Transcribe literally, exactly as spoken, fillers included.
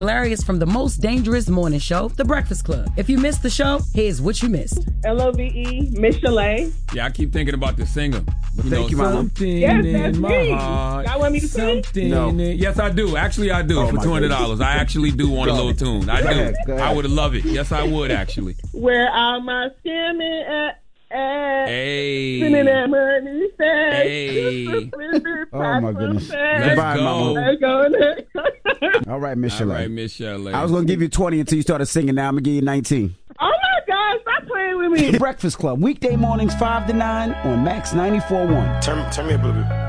Hilarious from the most dangerous morning show, The Breakfast Club. If you missed the show, here's what you missed. L O V E, Miss Chalet. Yeah, I keep thinking about the singer. You Thank know, you, Mama. something Yes, that's in my me. heart. Y'all want me to sing? Something No. in- Yes, I do. Actually, I do. Oh, for my two hundred dollars. goodness. I actually do want a Go little tune. I Go do. ahead, go ahead. I would love it. Yes, I would, actually. Where are my skimming at? at Hey. Spinning that money fast. Hey. Oh, my goodness. Let's Goodbye, go. Mama. Let's go. All right, Miss All Chalet. right, Miss Chalet. I was going to give you twenty until you started singing. Now I'm going to give you nineteen. Oh, my God. Stop playing with me. Breakfast Club, weekday mornings five to nine on Max ninety-four point one. Turn, turn me up a little bit.